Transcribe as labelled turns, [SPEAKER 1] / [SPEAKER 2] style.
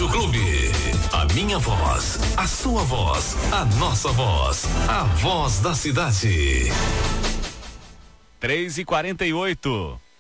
[SPEAKER 1] Rádio Clube. A minha voz, a sua voz, a nossa voz, a voz da cidade.
[SPEAKER 2] 3h48.